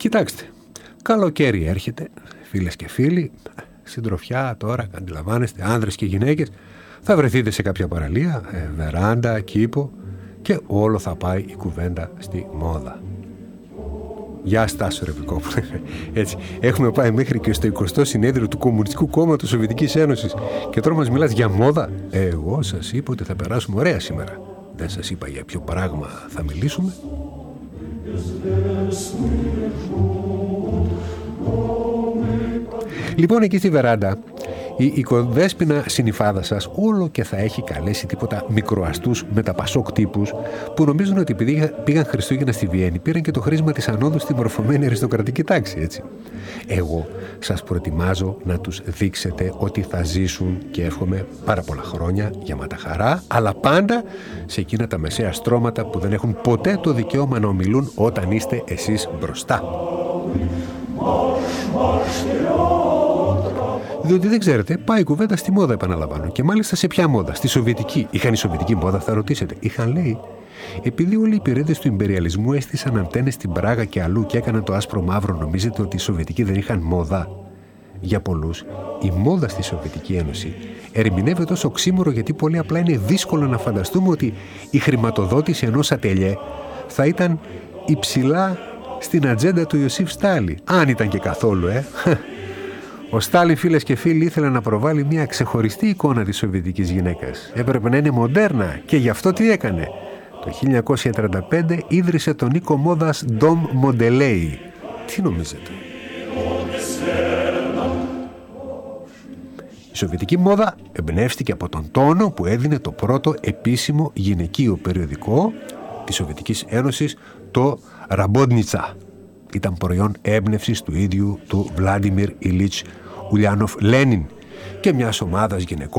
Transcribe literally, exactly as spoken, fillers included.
Κοιτάξτε, καλοκαίρι έρχεται, φίλες και φίλοι, συντροφιά τώρα, αντιλαμβάνεστε, άνδρες και γυναίκες, θα βρεθείτε σε κάποια παραλία, ε, βεράντα, κήπο και όλο θα πάει η κουβέντα στη μόδα. Γεια Στάσο Ρεβικόπουλε. Έτσι, έχουμε πάει μέχρι και στο εικοστό συνέδριο του Κομμουνιστικού Κόμματος Σοβιετικής Ένωσης και τώρα μας μιλάς για μόδα. Εγώ σας είπα ότι θα περάσουμε ωραία σήμερα. Δεν σας είπα για ποιο πράγμα θα μιλήσουμε. Λοιπόν, εκεί στη βεράντα η οικοδέσποινα συνυφάδα σας όλο και θα έχει καλέσει τίποτα μικροαστούς με τα πασόκ τύπους που νομίζουν ότι επειδή πήγαν Χριστούγεννα στη Βιέννη πήραν και το χρήσμα της ανόδου στη μορφωμένη αριστοκρατική τάξη, έτσι. Εγώ σας προετοιμάζω να τους δείξετε ότι θα ζήσουν και εύχομαι πάρα πολλά χρόνια γεμάτα χαρά, αλλά πάντα σε εκείνα τα μεσαία στρώματα που δεν έχουν ποτέ το δικαίωμα να ομιλούν όταν είστε εσείς μπροστά. Διότι δεν ξέρετε, πάει η κουβέντα στη μόδα, επαναλαμβάνω. Και μάλιστα σε ποια μόδα? Στη σοβιετική. Είχαν η σοβιετική μόδα, θα ρωτήσετε. Είχαν, λέει, επειδή όλοι οι υπηρέτες του ιμπεριαλισμού έστησαν αντένες στην Πράγα και αλλού και έκαναν το άσπρο μαύρο, νομίζετε ότι οι Σοβιετικοί δεν είχαν μόδα? Για πολλούς, η μόδα στη Σοβιετική Ένωση ερμηνεύεται ως οξύμορο, γιατί πολύ απλά είναι δύσκολο να φανταστούμε ότι η χρηματοδότηση ενός ατελιέ θα ήταν υψηλά στην ατζέντα του Ιωσήφ Στάλιν. Αν ήταν και καθόλου, ε. Ο Στάλιν, φίλες και φίλοι, ήθελε να προβάλλει μια ξεχωριστή εικόνα της σοβιετικής γυναίκας. Έπρεπε να είναι μοντέρνα και γι' αυτό τι έκανε? Το χίλια εννιακόσια τριάντα πέντε ίδρυσε τον οίκο μόδας Dom Modelei. Τι νομίζετε? Η σοβιετική μόδα εμπνεύστηκε από τον τόνο που έδινε το πρώτο επίσημο γυναικείο περιοδικό της Σοβιετικής Ένωσης, το Ραμπόντνιτσα. Ήταν προϊόν έμπνευσης του ίδιου του Βλάντιμιρ Ιλίτς Ουλιάνοφ Λένιν και μιας ομάδας γυναικών